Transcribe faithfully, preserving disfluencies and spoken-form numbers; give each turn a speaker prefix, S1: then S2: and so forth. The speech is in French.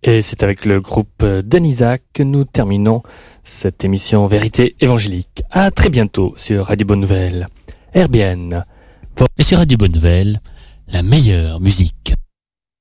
S1: Et c'est avec le groupe Danisac que nous terminons cette émission Vérité évangélique. À très bientôt sur Radio Bonne Nouvelle. R B N.
S2: Et sur Radio Bonne Nouvelle, la meilleure musique.